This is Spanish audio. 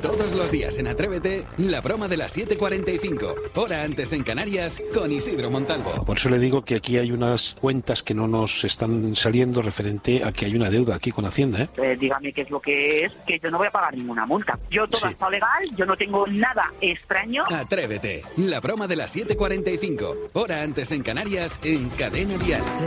Todos los días en Atrévete, la broma de las 7:45, hora antes en Canarias, con Isidro Montalvo. Por eso le digo que aquí hay unas cuentas que no nos están saliendo referente a que hay una deuda aquí con Hacienda, Dígame qué es lo que es, que yo no voy a pagar ninguna multa. Yo todo está legal, yo no tengo nada extraño. Atrévete, la broma de las 7:45, hora antes en Canarias, en Cadena Dial.